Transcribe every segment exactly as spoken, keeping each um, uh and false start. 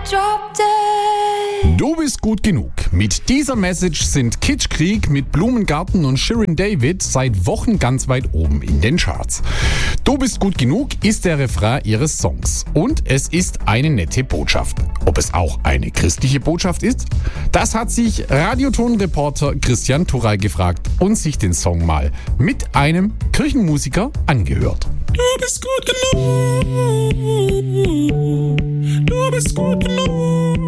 drop dead. Du bist gut genug. Mit dieser Message sind Kitschkrieg mit Blumengarten und Shirin David seit Wochen ganz weit oben in den Charts. Du bist gut genug ist der Refrain ihres Songs. Und es ist eine nette Botschaft. Ob es auch eine christliche Botschaft ist? Das hat sich Radioton-Reporter Christian Turrey gefragt und sich den Song mal mit einem Kirchenmusiker angehört. Du bist gut genug. Du bist gut genug.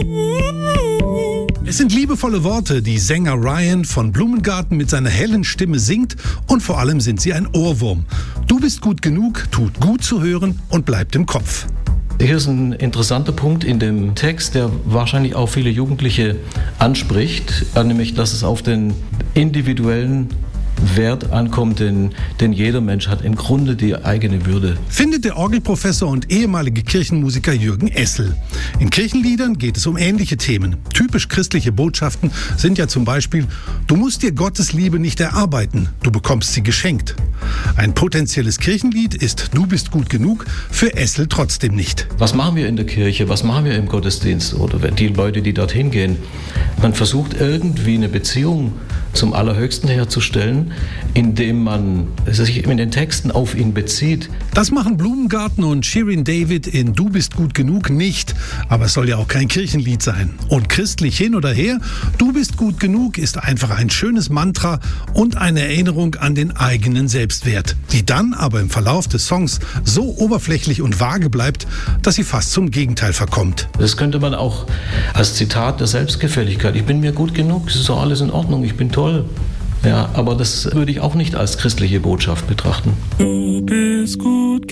Es sind liebevolle Worte, die Sänger Ryan von Blumengarten mit seiner hellen Stimme singt, und vor allem sind sie ein Ohrwurm. Du bist gut genug, tut gut zu hören und bleibt im Kopf. Hier ist ein interessanter Punkt in dem Text, der wahrscheinlich auch viele Jugendliche anspricht, nämlich dass es auf den individuellen Wert ankommt, denn, denn jeder Mensch hat im Grunde die eigene Würde. Findet der Orgelprofessor und ehemalige Kirchenmusiker Jürgen Essel. In Kirchenliedern geht es um ähnliche Themen. Typisch christliche Botschaften sind ja zum Beispiel: Du musst dir Gottes Liebe nicht erarbeiten, du bekommst sie geschenkt. Ein potenzielles Kirchenlied ist Du bist gut genug, für Essel trotzdem nicht. Was machen wir in der Kirche, was machen wir im Gottesdienst oder die Leute, die dorthin gehen? Man versucht irgendwie eine Beziehung zum Allerhöchsten herzustellen, indem man sich in den Texten auf ihn bezieht. Das machen Blumengarten und Shirin David in Du bist gut genug nicht, aber es soll ja auch kein Kirchenlied sein. Und christlich hin oder her, Du bist gut genug ist einfach ein schönes Mantra und eine Erinnerung an den eigenen Selbstwert, die dann aber im Verlauf des Songs so oberflächlich und vage bleibt, dass sie fast zum Gegenteil verkommt. Das könnte man auch als Zitat der Selbstgefälligkeit: Ich bin mir gut genug, es ist doch alles in Ordnung, ich bin toll. Ja, aber das würde ich auch nicht als christliche Botschaft betrachten. Du bist gut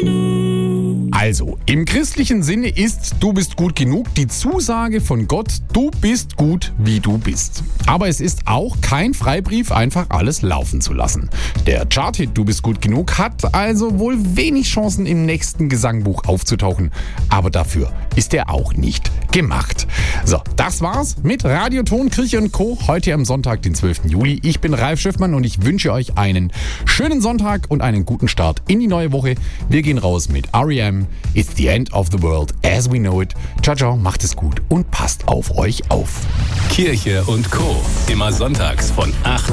genug. Also, im christlichen Sinne ist Du bist gut genug die Zusage von Gott, du bist gut, wie du bist. Aber es ist auch kein Freibrief, einfach alles laufen zu lassen. Der Charthit Du bist gut genug hat also wohl wenig Chancen, im nächsten Gesangbuch aufzutauchen. Aber dafür ist er auch nicht gemacht. So, das war's mit Radioton, Kirche und Co. heute am Sonntag, den zwölften Juli. Ich bin Ralf Schiffmann und ich wünsche euch einen schönen Sonntag und einen guten Start in die neue Woche. Wir gehen raus mit R E M. It's the end of the world as we know it. Ciao, ciao, macht es gut und passt auf euch auf. Kirche und Co. Immer sonntags von acht